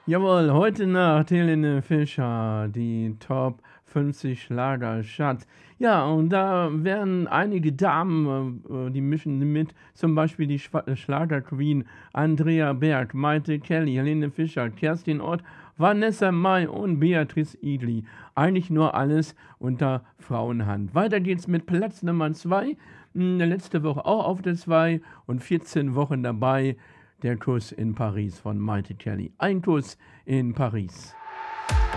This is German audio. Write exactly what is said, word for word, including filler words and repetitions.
Jawohl, heute Nacht Helene Fischer, die Top fünfzig Schlagercharts. Ja, und da werden einige Damen, äh, äh, die mischen mit, zum Beispiel die Schwa äh, Schlagerqueen Andrea Berg, Maite Kelly, Helene Fischer, Kerstin Ott, Vanessa Mai und Beatrice Egli. Eigentlich nur alles unter Frauenhand. Weiter geht's mit Platz Nummer zwei. Letzte Woche auch auf der zwei und vierzehn Wochen dabei. Der Kuss in Paris von Maite Kelly. Ein Kuss in Paris.